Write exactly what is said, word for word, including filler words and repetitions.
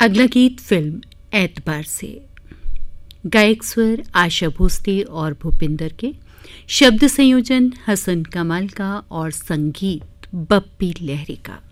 अगला गीत फिल्म एतबार से। गायक स्वर आशा भोसले और भूपिंदर के, शब्द संयोजन हसन कमाल का और संगीत बप्पी लहरी का।